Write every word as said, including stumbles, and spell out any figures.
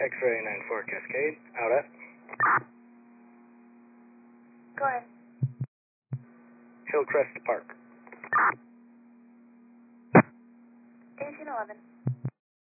X-ray nine four Cascade, out at. Go ahead. Hillcrest Park. eighteen eleven.